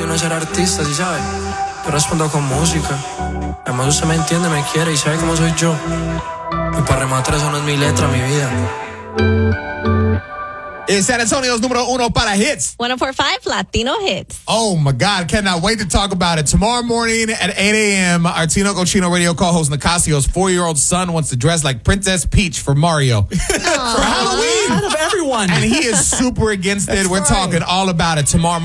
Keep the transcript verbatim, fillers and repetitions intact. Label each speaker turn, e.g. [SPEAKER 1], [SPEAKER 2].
[SPEAKER 1] de uno ser artista, ¿sí sabes? Yo respondo con música. Además usted me entiende, me quiere y sabe cómo soy yo. Y para rematar eso no es mi letra, mi vida.
[SPEAKER 2] It's San Antonio's número uno para hits.
[SPEAKER 3] one oh four point five Latino Hits.
[SPEAKER 2] Oh, my God. Cannot wait to talk about it. Tomorrow morning at eight a.m., our Tino Cochino radio co-host Nicasio's four-year-old son wants to dress like Princess Peach for Mario. For Halloween.
[SPEAKER 4] Out of everyone.
[SPEAKER 2] And he is super against it.
[SPEAKER 4] That's
[SPEAKER 2] We're
[SPEAKER 4] right.
[SPEAKER 2] talking all about it tomorrow